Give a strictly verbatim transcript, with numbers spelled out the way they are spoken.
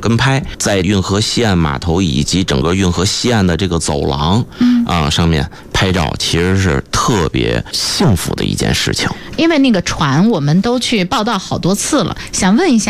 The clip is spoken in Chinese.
跟拍，在运河西岸码头以及整个运河西岸的这个走廊，嗯啊上面拍照，其实是特别幸福的一件事情。 因为那个船我们都去报道好多次了，想问一下